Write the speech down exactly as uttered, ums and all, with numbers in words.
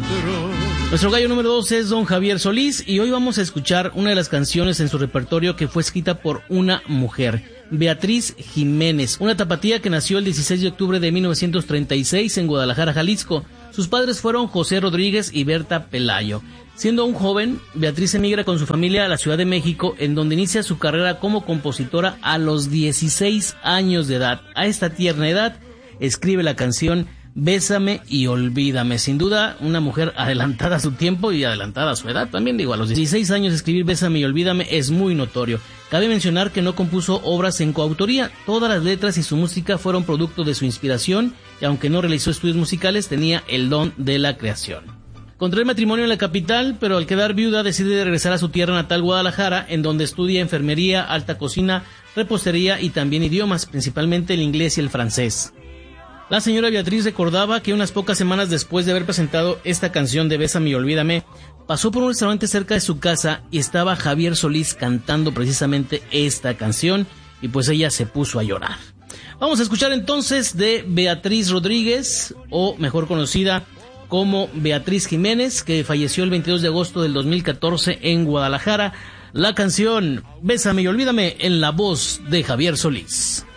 Nuestro gallo número dos es don Javier Solís y hoy vamos a escuchar una de las canciones en su repertorio que fue escrita por una mujer, Beatriz Jiménez, una tapatía que nació el dieciséis de octubre de mil novecientos treinta y seis en Guadalajara, Jalisco. Sus padres fueron José Rodríguez y Berta Pelayo. Siendo un joven, Beatriz emigra con su familia a la Ciudad de México, en donde inicia su carrera como compositora a los dieciséis años de edad. A esta tierna edad escribe la canción Bésame y Olvídame. Sin duda, una mujer adelantada a su tiempo y adelantada a su edad. También digo, a los dieciséis años escribir Bésame y Olvídame es muy notorio. Cabe mencionar que no compuso obras en coautoría. Todas las letras y su música fueron producto de su inspiración y aunque no realizó estudios musicales, tenía el don de la creación. Contrae matrimonio en la capital, pero al quedar viuda decide regresar a su tierra natal, Guadalajara, en donde estudia enfermería, alta cocina, repostería y también idiomas, principalmente el inglés y el francés. La señora Beatriz recordaba que unas pocas semanas después de haber presentado esta canción de Bésame y Olvídame, pasó por un restaurante cerca de su casa y estaba Javier Solís cantando precisamente esta canción y pues ella se puso a llorar. Vamos a escuchar entonces de Beatriz Rodríguez, o mejor conocida como Beatriz Jiménez, que falleció el veintidós de agosto del dos mil catorce en Guadalajara, la canción Bésame y Olvídame en la voz de Javier Solís.